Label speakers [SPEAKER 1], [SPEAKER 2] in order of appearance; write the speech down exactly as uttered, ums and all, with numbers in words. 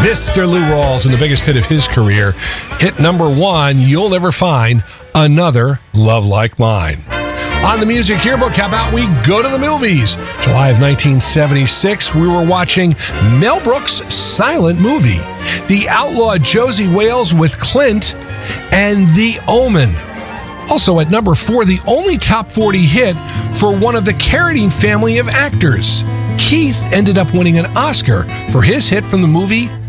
[SPEAKER 1] Mister Lou Rawls, and the biggest hit of his career, hit number one, You'll Never Find Another Love Like Mine. On the Music Yearbook, how about we go to the movies? July of nineteen seventy-six, we were watching Mel Brooks' silent movie, The Outlaw Josie Wales with Clint, and The Omen. Also at number four, the only top forty hit for one of the Carradine family of actors. Keith ended up winning an Oscar for his hit from the movie